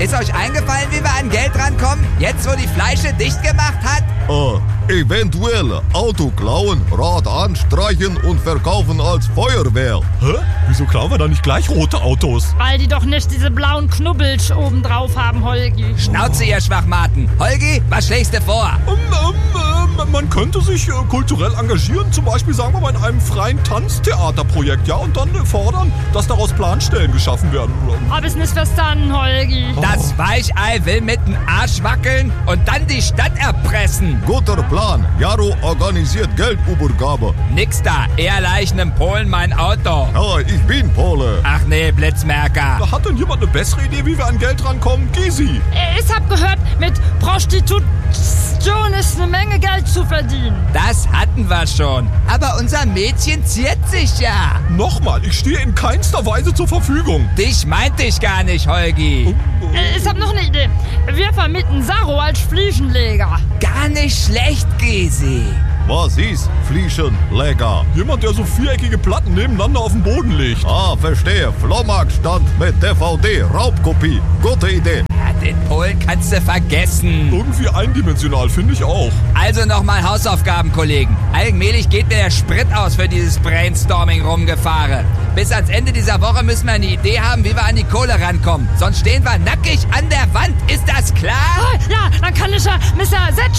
Ist euch eingefallen, wie wir an Geld rankommen? Jetzt, wo die Fleische dicht gemacht hat? Eventuell Auto klauen, Rad anstreichen und verkaufen als Feuerwehr. Hä? Wieso klauen wir da nicht gleich rote Autos? Weil die doch nicht diese blauen Knubbelsch oben drauf haben, Holgi. Schnauze, ihr Schwachmaten. Holgi, was schlägst du vor? Man könnte sich kulturell engagieren, zum Beispiel, sagen wir mal, in einem freien Tanztheaterprojekt, ja, und dann fordern, dass daraus Planstellen geschaffen werden. Hab ich's nicht verstanden, Holgi. Das Weichei will mit dem Arsch wackeln und dann die Stadt erpressen. Guter Plan. Jaro organisiert Geldübergabe. Nix da, eher leichen im Polen mein Auto. Ja, ich bin Pole. Ach nee, Blitzmerker. Hat denn jemand eine bessere Idee, wie wir an Geld rankommen? Gysi. Ich hab gehört, mit Prostitution ist eine Menge Geld zu verdienen. Das hatten wir schon. Aber unser Mädchen ziert sich ja. Nochmal, ich stehe in keinster Weise zur Verfügung. Dich meinte ich gar nicht, Holgi. Ich hab noch eine Idee. Wir vermieten Saro als Fliesenleger. Gar nicht schlecht, Gysi. Was ist Fliesenleger? Jemand, der so viereckige Platten nebeneinander auf dem Boden legt. Verstehe. Flohmarktstand mit DVD, Raubkopie. Gute Idee. Ja, den Polen kannst du vergessen. Irgendwie eindimensional, finde ich auch. Also nochmal Hausaufgaben, Kollegen. Allmählich geht mir der Sprit aus für dieses Brainstorming-Rumgefahre. Bis ans Ende dieser Woche müssen wir eine Idee haben, wie wir an die Kohle rankommen. Sonst stehen wir nackig an der Wand. Ist das klar? Ja, dann kann ich ja Mr.